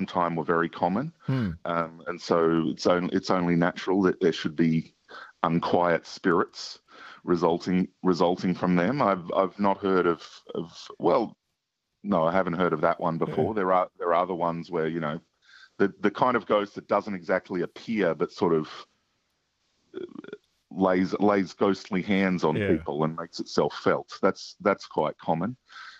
time were very common, Hmm. and so it's only natural that there should be unquiet spirits resulting from them. I've not heard of well, no, I haven't heard of that one Yeah. before. There are other ones where the kind of ghost that doesn't exactly appear but sort of lays ghostly hands on Yeah. people and makes itself felt. That's quite common.